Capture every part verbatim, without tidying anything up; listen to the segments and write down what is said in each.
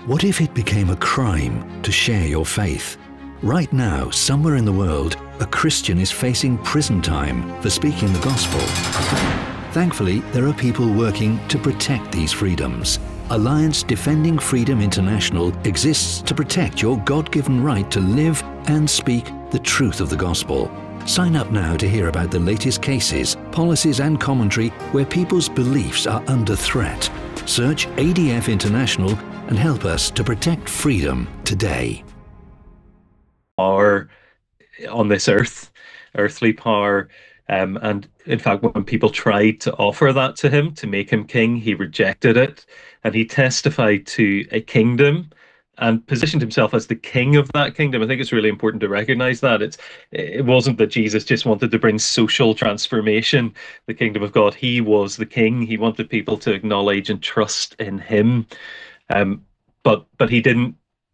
What if it became a crime to share your faith? Right now, somewhere in the world, a Christian is facing prison time for speaking the gospel. Thankfully, there are people working to protect these freedoms. Alliance Defending Freedom International exists to protect your God-given right to live and speak the truth of the gospel. Sign up now to hear about the latest cases, policies and commentary where people's beliefs are under threat. Search A D F International and help us to protect freedom today. Power on this earth, earthly power. Um, and in fact, when people tried to offer that to him, to make him king, he rejected it. And he testified to a kingdom and positioned himself as the king of that kingdom. I think it's really important to recognize that. It's, it wasn't that Jesus just wanted to bring social transformation, the kingdom of God. He was the king. He wanted people to acknowledge and trust in him. Um, but but he didn't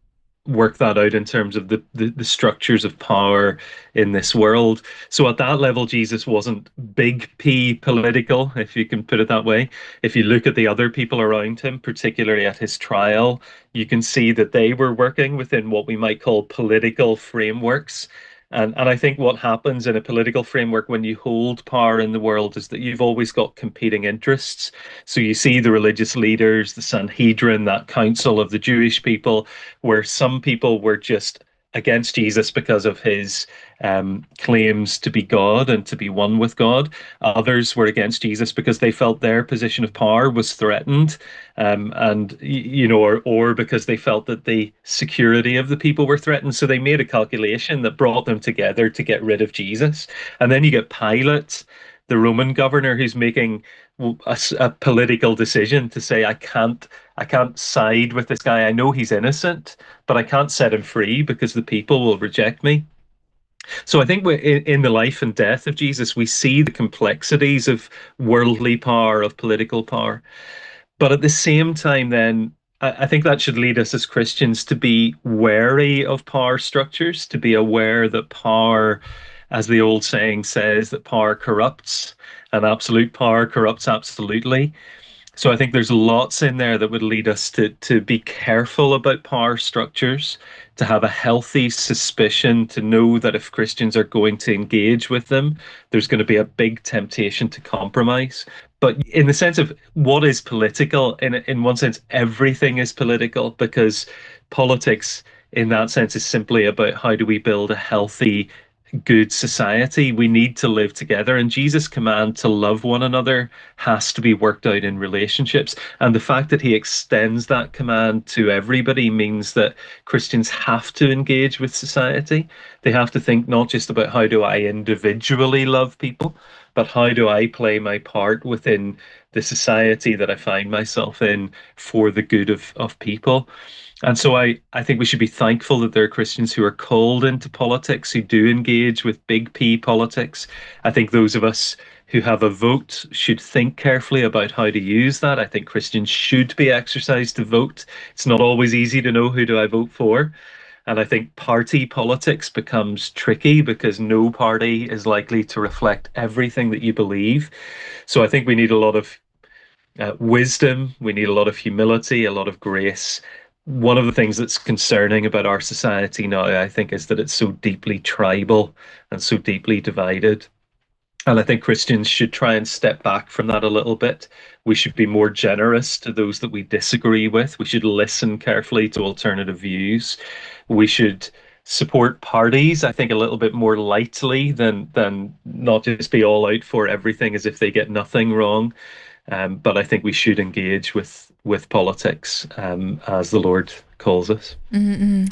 work that out in terms of the, the the structures of power in this world. So at that level, Jesus wasn't big P political, if you can put it that way. If you look at the other people around him, particularly at his trial, you can see that they were working within what we might call political frameworks. And, and I think what happens in a political framework when you hold power in the world is that you've always got competing interests. So you see the religious leaders, the Sanhedrin, that council of the Jewish people, where some people were just against Jesus because of his um, claims to be God and to be one with God. Others were against Jesus because they felt their position of power was threatened, um, and you know, or or because they felt that the security of the people were threatened. So they made a calculation that brought them together to get rid of Jesus. And then you get Pilate, the Roman governor, who's making a, a political decision to say, I can't, I can't side with this guy. I know he's innocent, but I can't set him free because the people will reject me. So I think in, in the life and death of Jesus, we see the complexities of worldly power, of political power. But at the same time, then, I think that should lead us as Christians to be wary of power structures, to be aware that power, as the old saying says, that power corrupts, and absolute power corrupts absolutely. So I think there's lots in there that would lead us to to be careful about power structures, to have a healthy suspicion, to know that if Christians are going to engage with them, there's going to be a big temptation to compromise. But in the sense of what is political, in in one sense, everything is political, because politics in that sense is simply about how do we build a healthy, good society. We need to live together, and Jesus' command to love one another has to be worked out in relationships. And the fact that he extends that command to everybody means that Christians have to engage with society. They have to think not just about how do I individually love people, but how do I play my part within the society that I find myself in for the good of, of people. And so I, I think we should be thankful that there are Christians who are called into politics, who do engage with big P politics. I think those of us who have a vote should think carefully about how to use that. I think Christians should be exercised to vote. It's not always easy to know who do I vote for. And I think party politics becomes tricky because no party is likely to reflect everything that you believe. So I think we need a lot of uh, wisdom. We need a lot of humility, a lot of grace. One of the things that's concerning about our society now, I think, is that it's so deeply tribal and so deeply divided. And I think Christians should try and step back from that a little bit. We should be more generous to those that we disagree with. We should listen carefully to alternative views. We should support parties, I think, a little bit more lightly than than not just be all out for everything as if they get nothing wrong. Um, but I think we should engage with with politics um, as the Lord calls us. Mm-hmm.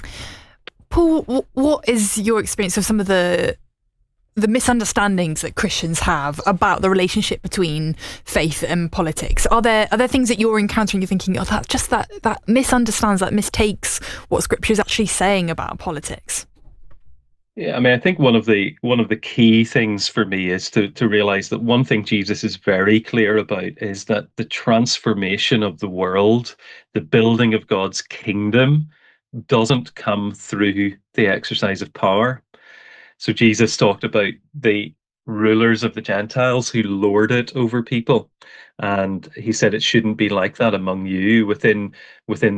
Paul, what is your experience of some of the the misunderstandings that Christians have about the relationship between faith and politics? Are there are there things that you're encountering, you're thinking, oh, that's just that that misunderstands, that mistakes what Scripture is actually saying about politics? Yeah, I mean, I think one of the one of the key things for me is to to realize that one thing Jesus is very clear about is that the transformation of the world, the building of God's kingdom, doesn't come through the exercise of power. So Jesus talked about the rulers of the Gentiles who lord it over people, and he said it shouldn't be like that among you. Within within